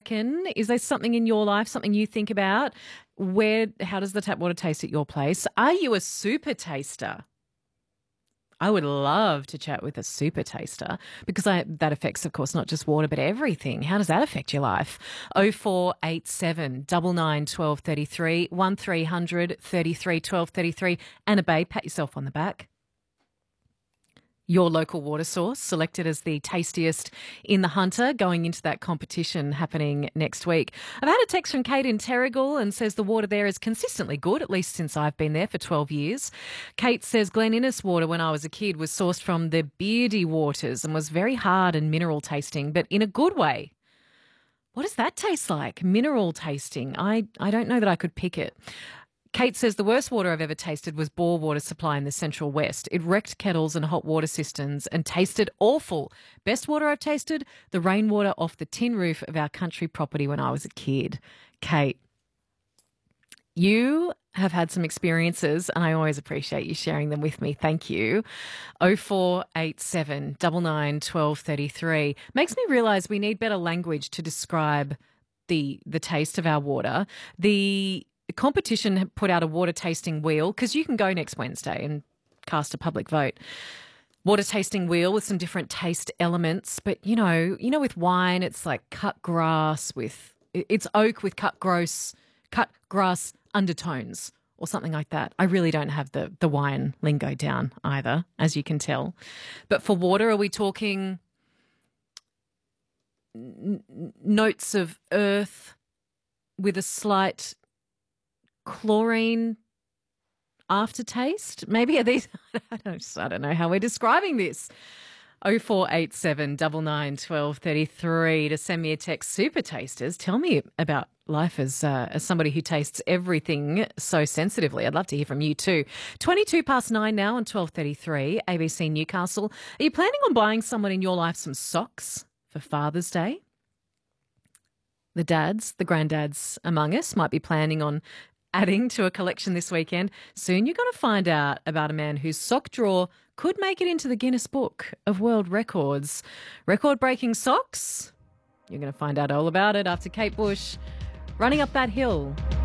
reckon? Is there something in your life, something you think about? How does the tap water taste at your place? Are you a super taster? I would love to chat with a super taster because that affects, of course, not just water but everything. How does that affect your life? 0487 99 12 33 1300 33 12 33. Anna Bay, pat yourself on the back. Your local water source selected as the tastiest in the Hunter going into that competition happening next week. I've had a text from Kate in Terrigal and says the water there is consistently good, at least since I've been there for 12 years. Kate says Glen Innes water when I was a kid was sourced from the Beardy waters and was very hard and mineral tasting, but in a good way. What does that taste like? Mineral tasting. I don't know that I could pick it. Kate says the worst water I've ever tasted was bore water supply in the Central West. It wrecked kettles and hot water cisterns and tasted awful. Best water I've tasted, the rainwater off the tin roof of our country property when I was a kid. Kate, you have had some experiences and I always appreciate you sharing them with me. Thank you. 0487 99 12 33. Makes me realise we need better language to describe the taste of our water. The competition put out a water tasting wheel because you can go next Wednesday and cast a public vote. Water tasting wheel with some different taste elements. But, you know, with wine, it's like cut grass it's oak with cut grass undertones or something like that. I really don't have the wine lingo down either, as you can tell. But for water, are we talking notes of earth with a slight chlorine aftertaste? Maybe are these? I don't know how we're describing this. 0487 99 12 33 to send me a text. Super tasters, tell me about life as somebody who tastes everything so sensitively. I'd love to hear from you too. 9 now on 12:33 ABC Newcastle. Are you planning on buying someone in your life some socks for Father's Day? The dads, the granddads among us might be planning on adding to a collection this weekend. Soon you're going to find out about a man whose sock drawer could make it into the Guinness Book of World Records. Record-breaking socks? You're going to find out all about it after Kate Bush running up that hill.